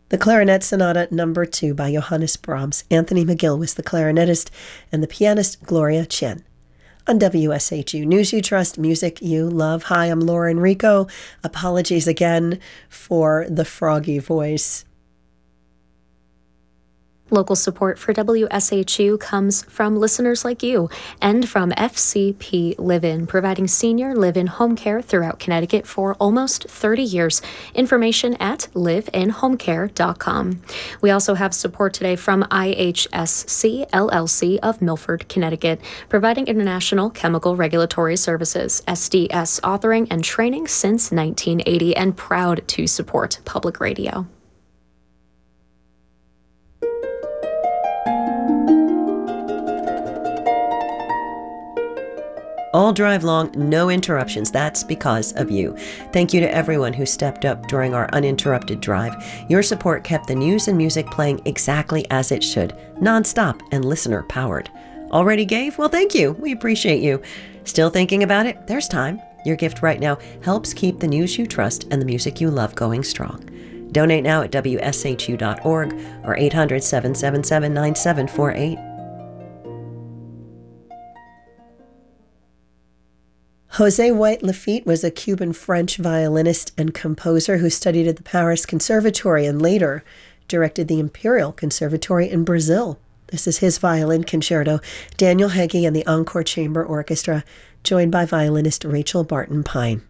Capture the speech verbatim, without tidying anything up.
The Clarinet Sonata Number two by Johannes Brahms. Anthony McGill was the clarinetist and the pianist Gloria Chen. On W S H U News You Trust, music you love. Hi, I'm Laura Enrico. Apologies again for the froggy voice. Local support for W S H U comes from listeners like you and from F C P Live-In, providing senior live-in home care throughout Connecticut for almost thirty years. Information at live in home care dot com. We also have support today from I H S C L L C of Milford, Connecticut, providing international chemical regulatory services, S D S authoring and training since nineteen eighty, and proud to support public radio. All drive long, no interruptions. That's because of you. Thank you to everyone who stepped up during our uninterrupted drive. Your support kept the news and music playing exactly as it should, nonstop and listener powered. Already gave? Well, thank you. We appreciate you. Still thinking about it? There's time. Your gift right now helps keep the news you trust and the music you love going strong. Donate now at W S H U dot org or eight hundred, seven seven seven, nine seven four eight. José White Lafitte was a Cuban-French violinist and composer who studied at the Paris Conservatory and later directed the Imperial Conservatory in Brazil. This is his violin concerto. Daniel Heggie and the Encore Chamber Orchestra, joined by violinist Rachel Barton Pine.